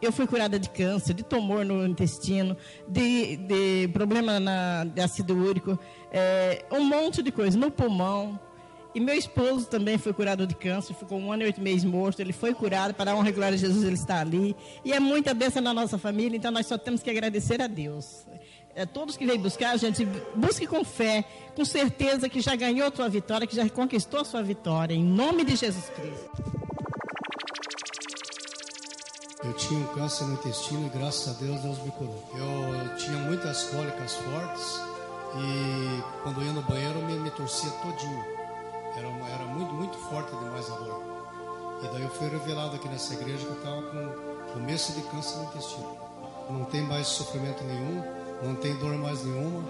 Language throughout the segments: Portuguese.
Eu fui curada de câncer, de tumor no intestino, de problema de ácido úrico, um monte de coisa, no pulmão. E meu esposo também foi curado de câncer, ficou 1 ano e 8 meses morto, ele foi curado, para a honra e glória de Jesus ele está ali. E é muita bênção na nossa família, então nós só temos que agradecer a Deus. Todos que vêm buscar, a gente busque com fé, com certeza que já ganhou a sua vitória, que já conquistou a sua vitória, em nome de Jesus Cristo. Eu tinha um câncer no intestino e graças a Deus, Deus me curou. Eu tinha muitas cólicas fortes e quando eu ia no banheiro eu me torcia todinho. Era muito forte demais a dor. E daí eu fui revelado aqui nessa igreja que eu estava com começo de câncer no intestino. Não tem mais sofrimento nenhum, não tem dor mais nenhuma.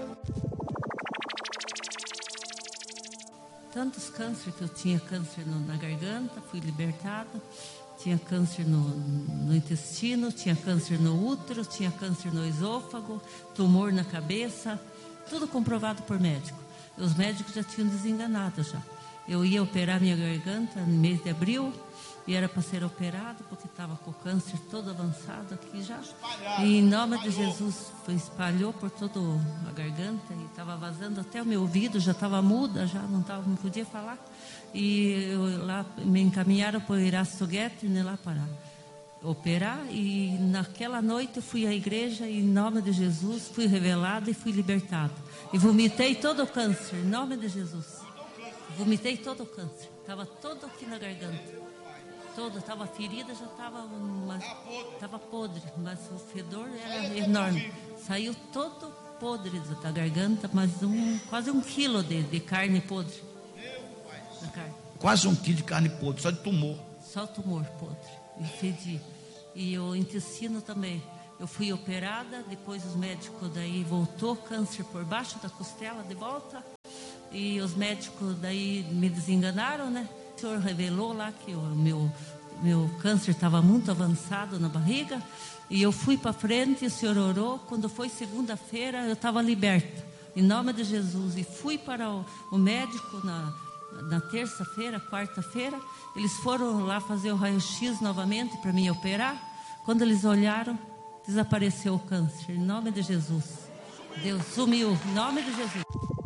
Tantos cânceres que eu tinha, câncer na garganta, fui libertada. Tinha câncer no intestino, tinha câncer no útero, tinha câncer no esôfago, tumor na cabeça, tudo comprovado por médico. Os médicos já tinham desenganado já. Eu ia operar minha garganta no mês de abril e era para ser operado porque estava com o câncer todo avançado aqui já. E em nome de Jesus espalhou por toda a garganta e estava vazando até o meu ouvido, já estava muda, já não podia falar. E lá me encaminharam para o Erasto Guettner lá para operar. E naquela noite eu fui à igreja e em nome de Jesus fui revelada e fui libertada. E vomitei todo o câncer, em nome de Jesus. Vomitei todo o câncer, estava todo aqui na garganta, todo, estava ferida, já estava podre, mas o fedor era enorme, saiu todo podre da garganta, mas quase 1 quilo de carne podre. Quase 1 quilo de carne podre, só de tumor. Só tumor podre, e fedi. E o intestino também. Eu fui operada, depois os médicos daí voltou câncer por baixo da costela de volta. E os médicos daí me desenganaram, né? O senhor revelou lá que o meu câncer estava muito avançado na barriga. E eu fui para frente, o senhor orou. Quando foi segunda-feira, eu estava liberta, em nome de Jesus. E fui para o médico na terça-feira, quarta-feira. Eles foram lá fazer o raio-x novamente para me operar. Quando eles olharam, desapareceu o câncer, em nome de Jesus. Deus sumiu, em nome de Jesus.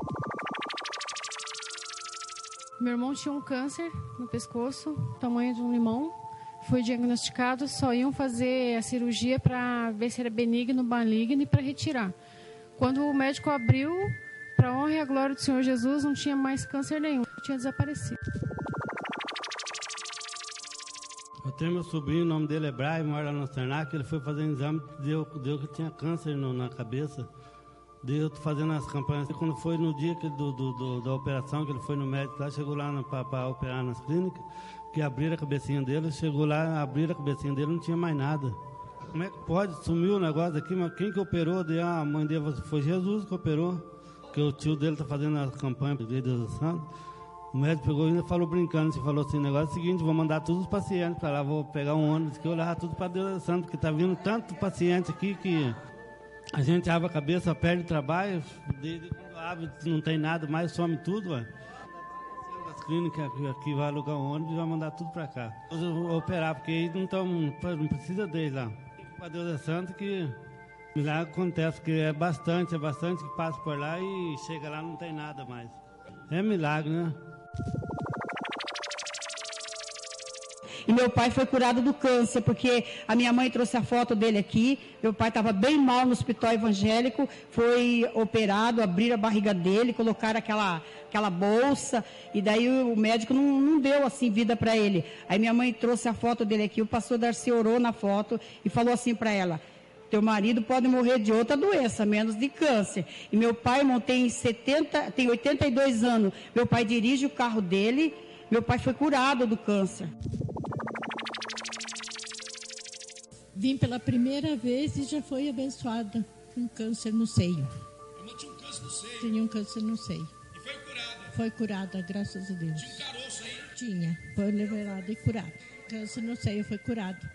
Meu irmão tinha um câncer no pescoço, tamanho de um limão. Foi diagnosticado, só iam fazer a cirurgia para ver se era benigno ou maligno e para retirar. Quando o médico abriu, para a honra e a glória do Senhor Jesus, não tinha mais câncer nenhum, tinha desaparecido. Eu tenho meu sobrinho, o nome dele é Brian, mora lá no Cernac. Ele foi fazer um exame, deu que tinha câncer na cabeça. Eu tô fazendo as campanhas. Quando foi no dia da operação, que ele foi no médico lá, chegou lá para operar nas clínicas, que abriram a cabecinha dele, chegou lá, abriram a cabecinha dele, não tinha mais nada. Como é que pode? Sumiu o negócio aqui, mas quem que operou? A mãe dele foi Jesus que operou, que o tio dele tá fazendo a campanha de Deus do Santo. O médico pegou e ainda falou brincando, falou assim, o negócio é o seguinte, vou mandar todos os pacientes para lá, vou pegar um ônibus que eu levar tudo para Deus do Santo, porque tá vindo tanto paciente aqui que a gente abre a cabeça, perde o trabalho, desde quando abre não tem nada mais, some tudo, ué. As clínicas aqui vai alugar um ônibus e vai mandar tudo para cá. Eu vou operar, porque aí não precisa deles lá. Para Deus é Santo que milagre acontece, porque é bastante que passa por lá e chega lá não tem nada mais. É milagre, né? E meu pai foi curado do câncer, porque a minha mãe trouxe a foto dele aqui. Meu pai estava bem mal no hospital evangélico, foi operado, abriram a barriga dele, colocaram aquela bolsa, e daí o médico não deu assim vida para ele. Aí minha mãe trouxe a foto dele aqui, o pastor Darcy orou na foto e falou assim para ela: teu marido pode morrer de outra doença, menos de câncer. E meu pai, irmão, tem 82 anos. Meu pai dirige o carro dele. Meu pai foi curado do câncer. Vim pela primeira vez e já fui abençoada com câncer no seio. Irmã, tinha um câncer no seio? Tinha um câncer no seio. E foi curada? Foi curada, graças a Deus. Tinha um caroço aí? Tinha. Foi liberada e curada. Câncer no seio foi curado.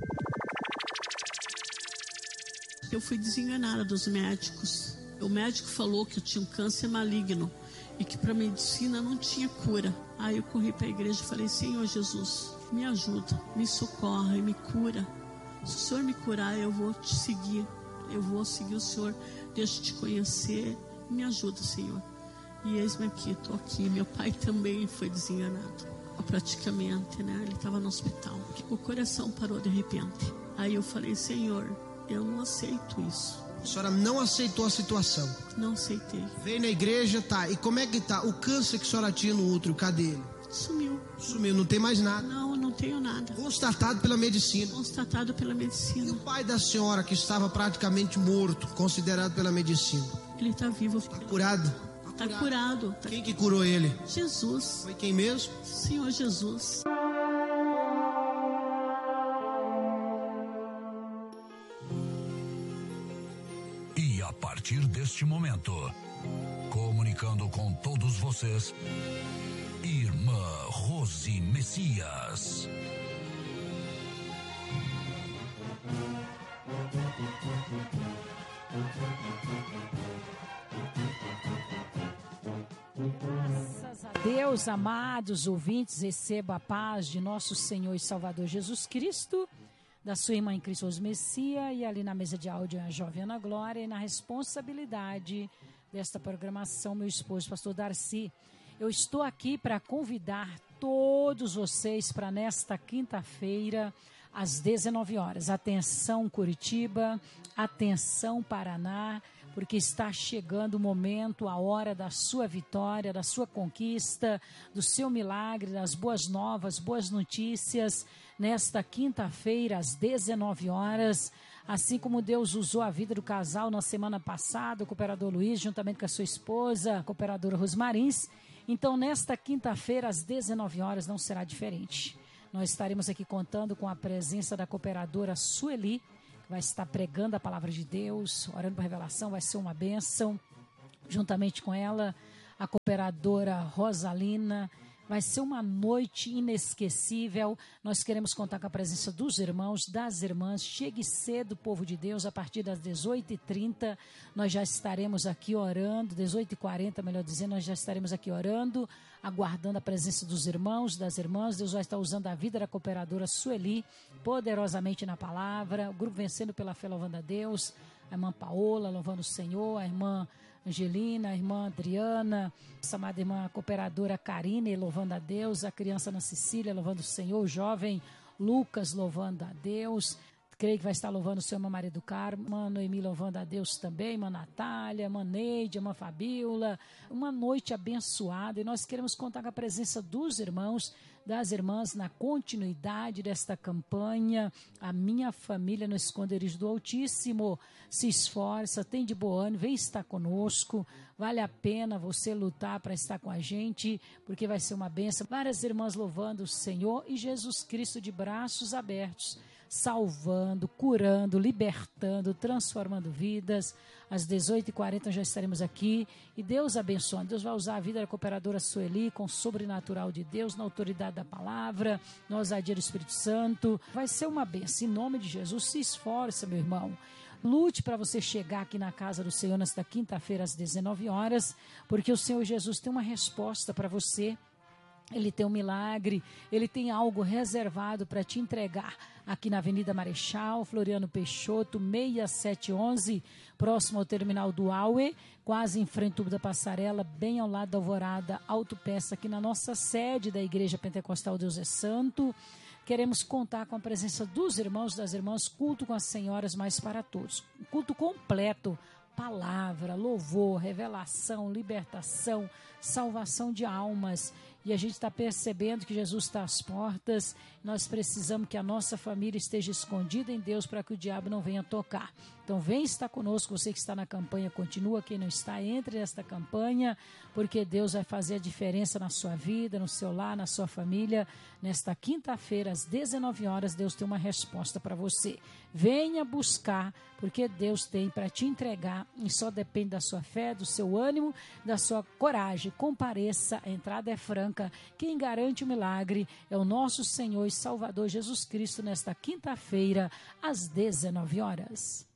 Eu fui desenganada dos médicos. O médico falou que eu tinha um câncer maligno e que para a medicina não tinha cura. Aí eu corri para a igreja e falei: Senhor Jesus, me ajuda, me socorra e me cura. Se o Senhor me curar, eu vou te seguir. Eu vou seguir o Senhor. Deixa eu te conhecer. Me ajuda, Senhor. E eis-me aqui, estou aqui. Meu pai também foi desenganado. Praticamente, né? Ele estava no hospital. O coração parou de repente. Aí eu falei, Senhor, eu não aceito isso. A senhora não aceitou a situação? Não aceitei. Veio na igreja, tá. E como é que tá? O câncer que a senhora tinha no útero, cadê ele? Sumiu. Sumiu, não tem mais nada? Não, não tenho nada. Constatado pela medicina? Constatado pela medicina. E o pai da senhora, que estava praticamente morto, considerado pela medicina? Ele está vivo. Está curado? Está curado. Quem que curou ele? Jesus. Foi quem mesmo? Senhor Jesus. E a partir deste momento, comunicando com todos vocês, Irmã Rose Messias. Graças a Deus, amados ouvintes, receba a paz de nosso Senhor e Salvador Jesus Cristo, da sua irmã em Cristo Rose Messias, e ali na mesa de áudio a jovem Ana Glória, e na responsabilidade desta programação, meu esposo, pastor Darcy. Eu estou aqui para convidar todos vocês para nesta quinta-feira, às 19 horas. Atenção Curitiba, atenção Paraná, porque está chegando o momento, a hora da sua vitória, da sua conquista, do seu milagre, das boas novas, boas notícias. Nesta quinta-feira, às 19 horas, assim como Deus usou a vida do casal na semana passada, o cooperador Luiz, juntamente com a sua esposa, a cooperadora Rosmarins. Então, nesta quinta-feira, às 19 horas, não será diferente. Nós estaremos aqui contando com a presença da cooperadora Sueli, que vai estar pregando a palavra de Deus, orando por revelação, vai ser uma bênção. Juntamente com ela, a cooperadora Rosalina. Vai ser uma noite inesquecível. Nós queremos contar com a presença dos irmãos, das irmãs. Chegue cedo, povo de Deus, a partir das 18h30. Nós já estaremos aqui orando, 18h40, melhor dizendo, nós já estaremos aqui orando, aguardando a presença dos irmãos, das irmãs. Deus vai estar usando a vida da cooperadora Sueli, poderosamente na palavra. O grupo Vencendo pela Fé, louvando a Deus. A irmã Paola, louvando o Senhor. A irmã Angelina, a irmã Adriana, a amada irmã cooperadora Karine, louvando a Deus, a criança Ana Cecília, louvando o Senhor, o jovem Lucas, louvando a Deus. Creio que vai estar louvando o Senhor, irmã Maria do Carmo, irmã Noemi, louvando a Deus também, irmã Natália, irmã Neide, irmã Fabíola. Uma noite abençoada, e nós queremos contar com a presença dos irmãos, das irmãs, na continuidade desta campanha. A minha família no esconderijo do Altíssimo. Se esforça, tem de bom ânimo, vem estar conosco. Vale a pena você lutar para estar com a gente, porque vai ser uma bênção. Várias irmãs louvando o Senhor e Jesus Cristo de braços abertos, salvando, curando, libertando, transformando vidas. Às 18h40 já estaremos aqui, e Deus abençoe. Deus vai usar a vida da cooperadora Sueli com o sobrenatural de Deus, na autoridade da palavra, na ousadia do Espírito Santo. Vai ser uma bênção. Em nome de Jesus, se esforça, meu irmão. Lute para você chegar aqui na casa do Senhor nesta quinta-feira às 19 horas, porque o Senhor Jesus tem uma resposta para você. Ele tem um milagre, ele tem algo reservado para te entregar aqui na Avenida Marechal Floriano Peixoto, 6711, próximo ao terminal do Aue, quase em frente ao tubo da Passarela, bem ao lado da Alvorada Autopeça, aqui na nossa sede da Igreja Pentecostal Deus é Santo. Queremos contar com a presença dos irmãos, das irmãs, culto com as senhoras, mas para todos. Culto completo, palavra, louvor, revelação, libertação, salvação de almas. E a gente está percebendo que Jesus está às portas. Nós precisamos que a nossa família esteja escondida em Deus para que o diabo não venha tocar. Então vem estar conosco, você que está na campanha, continua. Quem não está, entre nesta campanha, porque Deus vai fazer a diferença na sua vida, no seu lar, na sua família. Nesta quinta-feira, às 19 horas, Deus tem uma resposta para você. Venha buscar, porque Deus tem para te entregar, e só depende da sua fé, do seu ânimo, da sua coragem. Compareça, a entrada é franca. Quem garante o milagre é o nosso Senhor e Salvador Jesus Cristo, nesta quinta-feira, às 19 horas.